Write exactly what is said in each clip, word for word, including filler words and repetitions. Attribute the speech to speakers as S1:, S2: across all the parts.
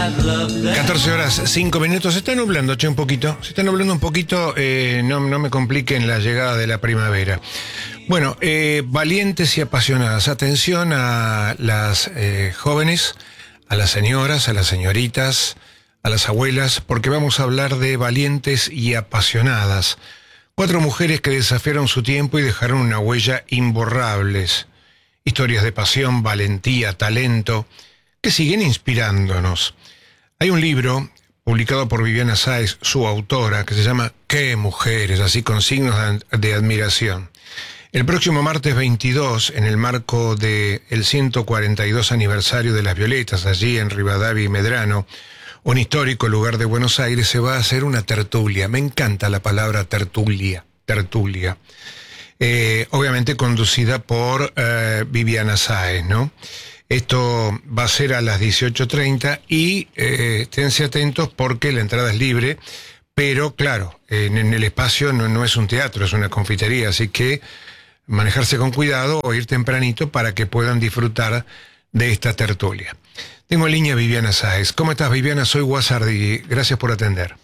S1: catorce horas, cinco minutos. Se está nublando, che, un poquito. Se está nublando un poquito. Eh, no, no me compliquen la llegada de la primavera. Bueno, eh, valientes y apasionadas. Atención a las eh, jóvenes, a las señoras, a las señoritas, a las abuelas, porque vamos a hablar de valientes y apasionadas. Cuatro mujeres que desafiaron su tiempo y dejaron una huella imborrables. Historias de pasión, valentía, talento, que siguen inspirándonos. Hay un libro publicado por Viviana Sáez, su autora, que se llama ¿Qué mujeres?, así con signos de admiración. El próximo martes veintidós, en el marco del ciento cuarenta y dos aniversario de las Violetas, allí en Rivadavia y Medrano, un histórico lugar de Buenos Aires, se va a hacer una tertulia. Me encanta la palabra tertulia, tertulia. Eh, obviamente conducida por eh, Viviana Sáez, ¿no? Esto va a ser a las dieciocho treinta y eh, esténse atentos porque la entrada es libre, pero claro, en, en el espacio no, no es un teatro, es una confitería, así que manejarse con cuidado o ir tempranito para que puedan disfrutar de esta tertulia. Tengo en línea a Viviana Sáez. ¿Cómo estás, Viviana? Soy Guasardi. Gracias por atender.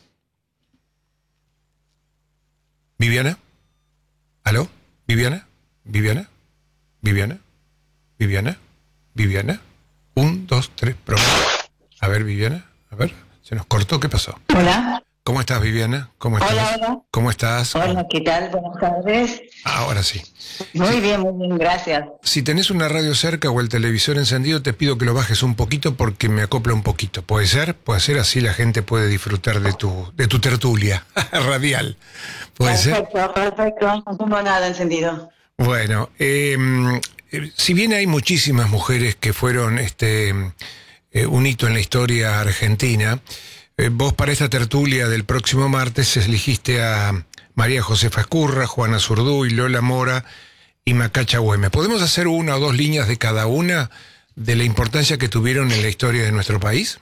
S1: ¿Viviana? ¿Aló? ¿Viviana? ¿Viviana? ¿Viviana? ¿Viviana? ¿Viviana? Un, dos, tres, prueba. A ver, Viviana, a ver, se nos cortó, ¿qué pasó?
S2: Hola.
S1: ¿Cómo estás, Viviana? ¿Cómo estás?
S2: Hola, hola.
S1: ¿Cómo estás?
S2: Hola, ¿qué tal? Buenas tardes.
S1: Ahora sí.
S2: Muy
S1: sí.
S2: bien, muy bien, gracias.
S1: Si tenés una radio cerca o el televisor encendido, te pido que lo bajes un poquito porque me acopla un poquito. ¿Puede ser? Puede ser, así la gente puede disfrutar de tu, de tu tertulia radial. ¿Puede
S2: perfecto,
S1: ser?
S2: Perfecto, perfecto. No tengo nada encendido.
S1: Bueno, eh, si bien hay muchísimas mujeres que fueron este, eh, un hito en la historia argentina, eh, vos para esta tertulia del próximo martes elegiste a María Josefa Ezcurra, Juana Zurduy, Lola Mora y Macacha Güemes. ¿Podemos hacer una o dos líneas de cada una de la importancia que tuvieron en la historia de nuestro país?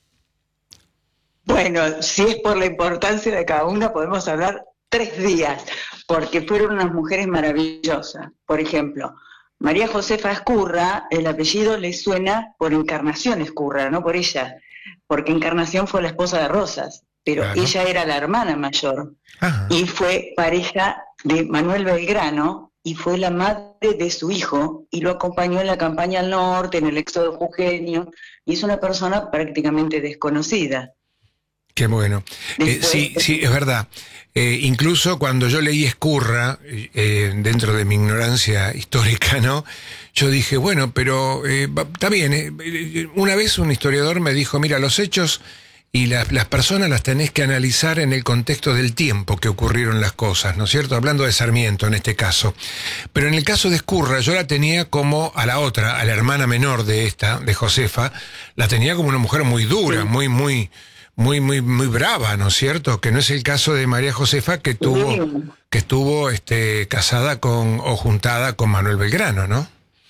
S2: Bueno, si es por la importancia de cada una, podemos hablar tres días, porque fueron unas mujeres maravillosas. Por ejemplo, María Josefa Ezcurra, el apellido le suena por Encarnación Ezcurra, no por ella, porque Encarnación fue la esposa de Rosas, pero claro, ella era la hermana mayor. Ajá. Y fue pareja de Manuel Belgrano y fue la madre de su hijo y lo acompañó en la campaña al norte, en el éxodo jujeño, y es una persona prácticamente desconocida.
S1: Qué bueno. Después, eh, sí, sí, es verdad. Eh, incluso cuando yo leí Ezcurra, eh, dentro de mi ignorancia histórica, ¿no? Yo dije, bueno, pero eh, está bien. Eh, una vez un historiador me dijo, mira, los hechos y las, las personas las tenés que analizar en el contexto del tiempo que ocurrieron las cosas, ¿no es cierto? Hablando de Sarmiento en este caso. Pero en el caso de Ezcurra, yo la tenía como a la otra, a la hermana menor de esta, de Josefa, la tenía como una mujer muy dura, muy, muy... muy, muy, muy brava, ¿no es cierto? Que no es el caso de María Josefa, que tuvo, sí. que estuvo este, casada con, o juntada con Manuel Belgrano, ¿no?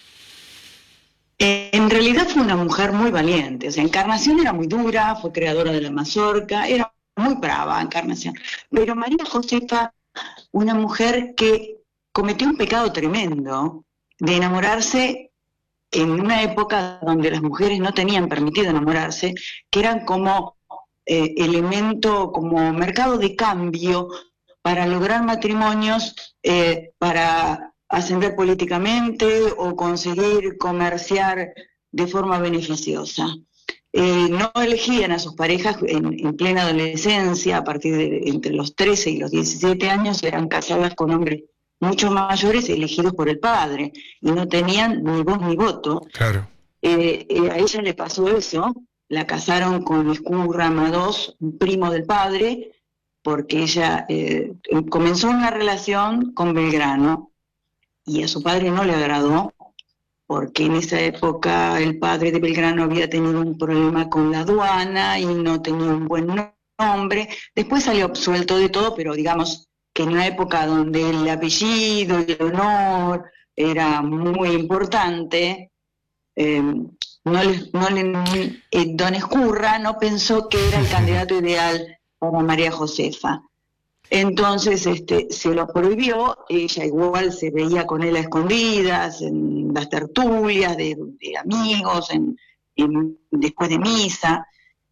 S2: Eh, en realidad fue una mujer muy valiente. O sea, Encarnación era muy dura, fue creadora de la mazorca, era muy brava Encarnación. Pero María Josefa, una mujer que cometió un pecado tremendo de enamorarse en una época donde las mujeres no tenían permitido enamorarse, que eran como Eh, elemento, como mercado de cambio para lograr matrimonios, eh, para ascender políticamente o conseguir comerciar de forma beneficiosa. Eh, no elegían a sus parejas en, en plena adolescencia, a partir de entre los trece y los diecisiete años, eran casadas con hombres mucho mayores elegidos por el padre, y no tenían ni voz ni voto.
S1: Claro.
S2: Eh, eh, a ella le pasó eso. La casaron con Ezcurra Amadós, un primo del padre, porque ella eh, comenzó una relación con Belgrano y a su padre no le agradó, porque en esa época el padre de Belgrano había tenido un problema con la aduana y no tenía un buen nombre. Después salió absuelto de todo, pero digamos que en una época donde el apellido y el honor era muy importante, eh, No le, no le, eh, don Ezcurra no pensó que era el candidato ideal para María Josefa. Entonces este, se lo prohibió. Ella igual se veía con él a escondidas, en las tertulias de, de amigos, en, en, después de misa.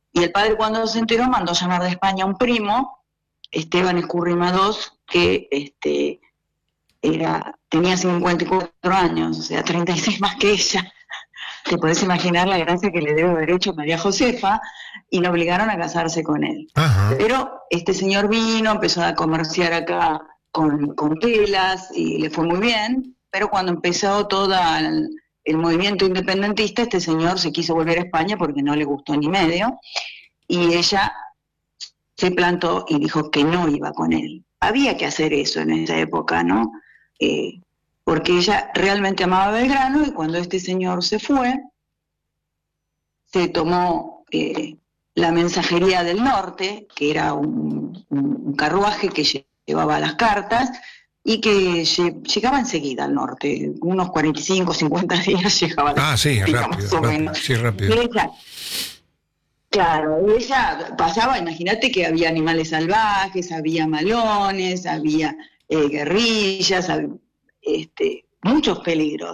S2: Y el padre, cuando se enteró, mandó llamar de España a un primo, Esteban Escurrimadós, que este, era, tenía cincuenta y cuatro años, o sea, treinta y seis más que ella. Te podés imaginar la gracia que le debe haber hecho María Josefa, y la obligaron a casarse con él.
S1: Ajá.
S2: Pero este señor vino, empezó a comerciar acá con, con telas y le fue muy bien, pero cuando empezó todo el, el movimiento independentista, este señor se quiso volver a España porque no le gustó ni medio, y ella se plantó y dijo que no iba con él. Había que hacer eso en esa época, ¿no? Eh, porque ella realmente amaba Belgrano, y cuando este señor se fue, se tomó eh, la Mensajería del Norte, que era un, un carruaje que llevaba las cartas, y que llegaba enseguida al norte, unos cuarenta y cinco, cincuenta días llegaba.
S1: Ah, sí,
S2: rápido,
S1: rápido, rápido, sí, rápido.
S2: Y ella, claro, y ella pasaba, imagínate que había animales salvajes, había malones, había eh, guerrillas, había, este, muchos peligros.